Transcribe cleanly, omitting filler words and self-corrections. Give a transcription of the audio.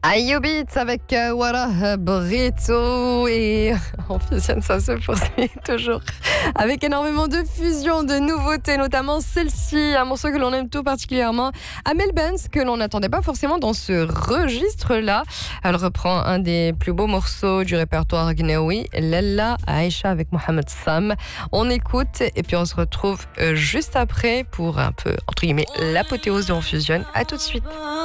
Ayoubit avec Wara Brito et on fusionne, ça se poursuit toujours avec énormément de fusions, de nouveautés, notamment celle-ci, un morceau que l'on aime tout particulièrement, Amel Benz, que l'on n'attendait pas forcément dans ce registre-là. Elle reprend un des plus beaux morceaux du répertoire gnaoui, Lella Aïcha avec Mohamed Sam. On écoute et puis on se retrouve juste après pour un peu, entre guillemets, l'apothéose de On Fusionne. À tout de suite.